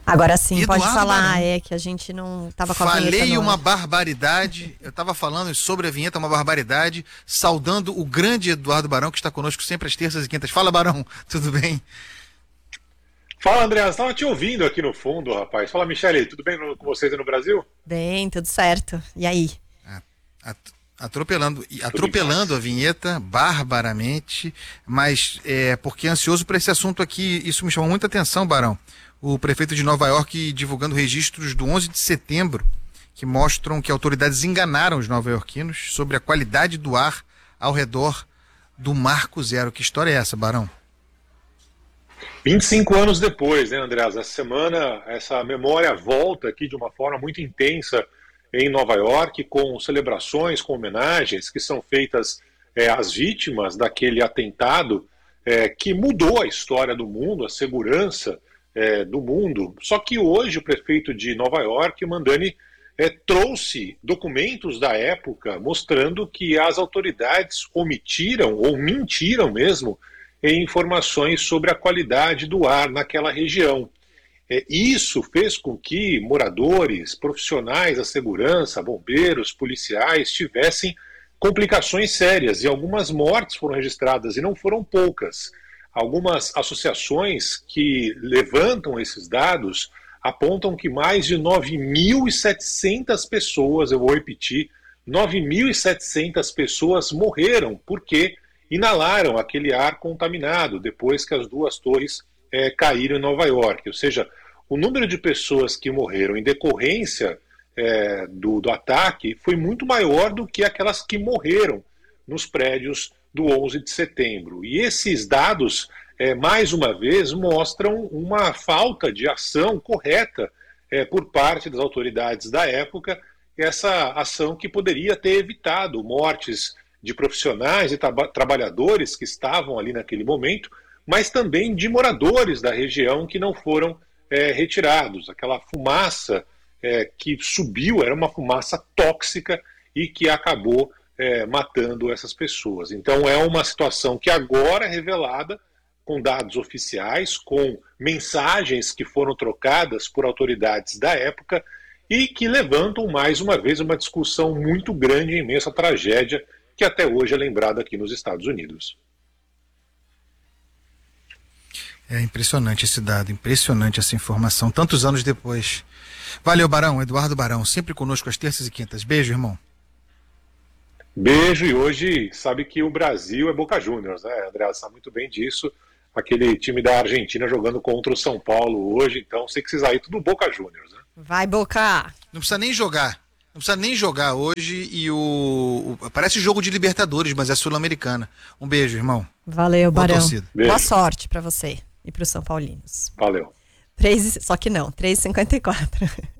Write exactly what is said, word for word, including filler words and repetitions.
Agora sim, Eduardo pode falar, Barão. é que a gente não tava com a vinheta Falei no uma ar. barbaridade, eu estava falando sobre a vinheta, uma barbaridade, saudando o grande Eduardo Barão, que está conosco sempre às terças e quintas. Fala, Barão, tudo bem? Fala, André, estava te ouvindo aqui no fundo, rapaz. Fala, Michele, tudo bem no- com vocês aí no Brasil? Bem, tudo certo. E aí? At- Atropelando, e atropelando a vinheta barbaramente, mas é porque ansioso para esse assunto aqui, isso me chamou muita atenção, Barão. O prefeito de Nova York divulgando registros do onze de setembro que mostram que autoridades enganaram os nova-iorquinos sobre a qualidade do ar ao redor do Marco Zero. Que história é essa, Barão? vinte e cinco anos depois, né, André? Essa semana, essa memória volta aqui de uma forma muito intensa em Nova York, com celebrações, com homenagens que são feitas é, às vítimas daquele atentado é, que mudou a história do mundo, a segurança é, do mundo. Só que hoje o prefeito de Nova York, Mandani, é, trouxe documentos da época mostrando que as autoridades omitiram ou mentiram mesmo em informações sobre a qualidade do ar naquela região. É, isso fez com que moradores, profissionais da segurança, bombeiros, policiais, tivessem complicações sérias e algumas mortes foram registradas e não foram poucas. Algumas associações que levantam esses dados apontam que mais de nove mil e setecentas pessoas, eu vou repetir, nove mil e setecentas pessoas morreram porque inalaram aquele ar contaminado depois que as duas torres é, caíram em Nova York. Ou seja, o número de pessoas que morreram em decorrência é, do, do ataque foi muito maior do que aquelas que morreram nos prédios do onze de setembro. E esses dados, é, mais uma vez, mostram uma falta de ação correta é, por parte das autoridades da época, essa ação que poderia ter evitado mortes de profissionais e tra- trabalhadores que estavam ali naquele momento, mas também de moradores da região que não foram é, retirados. Aquela fumaça é, que subiu era uma fumaça tóxica e que acabou é, matando essas pessoas. Então é uma situação que agora é revelada com dados oficiais, com mensagens que foram trocadas por autoridades da época e que levantam mais uma vez uma discussão muito grande e imensa tragédia que até hoje é lembrada aqui nos Estados Unidos. É impressionante esse dado, impressionante essa informação, tantos anos depois. Valeu, Barão, Eduardo Barão, sempre conosco às terças e quintas. Beijo, irmão. Beijo, e hoje sabe que o Brasil é Boca Juniors, né, André? Você sabe muito bem disso. Aquele time da Argentina jogando contra o São Paulo hoje, então sei que vocês aí tudo Boca Juniors, né? Vai, Boca! Não precisa nem jogar. Não precisa nem jogar hoje e o, o parece jogo de Libertadores, mas é Sul-Americana. Um beijo, irmão. Valeu, Boa Barão. torcida. Beijo. Boa sorte pra você e pros São Paulinos. Valeu. Três, só que não, três e cinquenta e quatro.